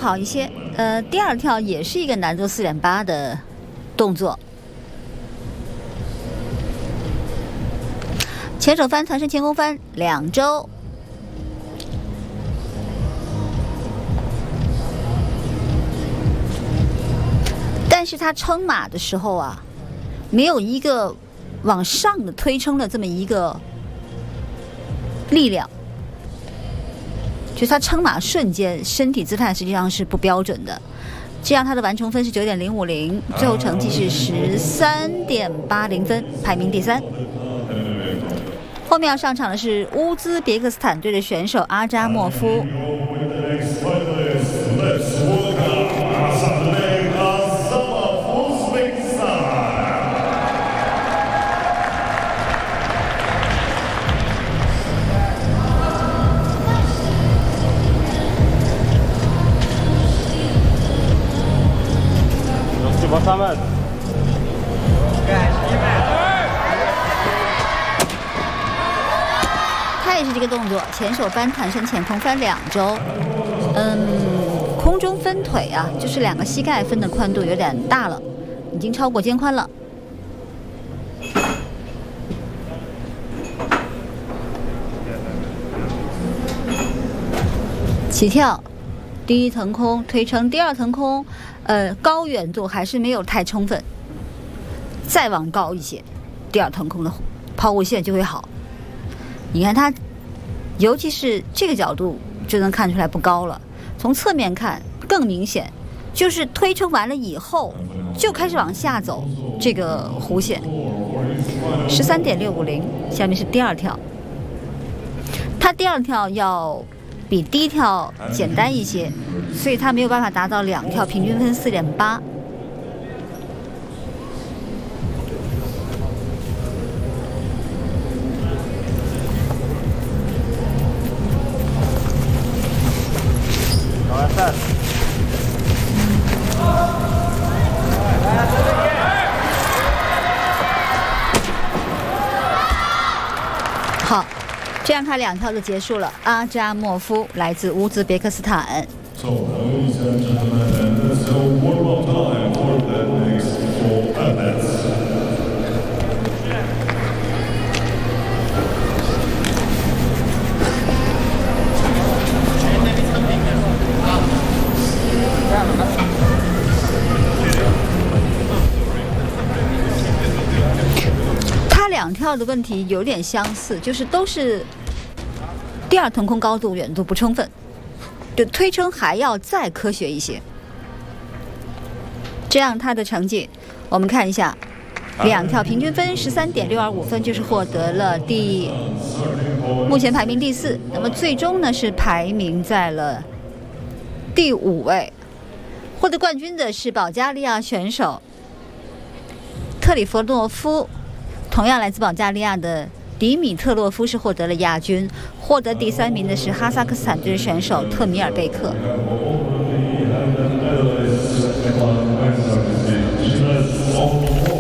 好一些。第二跳也是一个难度4.8的动作。前手翻、团身前空翻2周。但是他撑马的时候啊，没有一个往上的推撑的这么一个力量，就是他撑马瞬间身体姿态实际上是不标准的，这样他的完成分是9.050，最后成绩是13.80分，排名第3。后面要上场的是乌兹别克斯坦队的选手阿扎莫夫。他也是这个动作，前手翻、团身前空翻2周。空中分腿啊，就是2个膝盖分的宽度有点大了，已经超过肩宽了。起跳，第一腾空推撑，第二腾空，高远度还是没有太充分，再往高一些，第二腾空的抛物线就会好。你看它，尤其是这个角度就能看出来不高了。从侧面看更明显，就是推撑完了以后就开始往下走，这个弧线13.650。下面是第二跳，它第二跳要比第一跳简单一些，所以它没有办法达到2跳平均分4.8。好，这样他2跳就结束了。阿扎莫夫来自乌兹别克斯坦。2跳的问题有点相似，就是都是第二腾空高度远度不充分，对推撑还要再科学一些。这样他的成绩我们看一下，2跳平均分13.625分，就是获得了目前排名第4。那么最终呢是排名在了第5位。获得冠军的是保加利亚选手特里弗诺夫，同样来自保加利亚的迪米特洛夫是获得了亚军。获得第3名的是哈萨克斯坦队选手特米尔贝克。